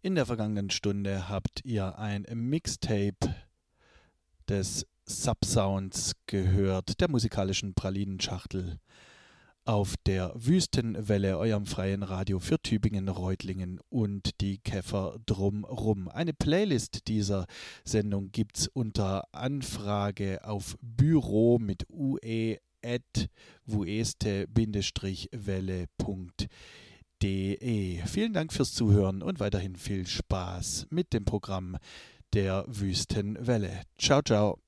In der vergangenen Stunde habt ihr ein Mixtape des Subsounds gehört, der musikalischen Pralinenschachtel auf der Wüstenwelle, eurem freien Radio für Tübingen, Reutlingen und die Käfer drumrum. Eine Playlist dieser Sendung gibt's unter Anfrage auf büro mit ue@wueste-welle.de. Vielen Dank fürs Zuhören und weiterhin viel Spaß mit dem Programm der Wüstenwelle. Ciao, ciao.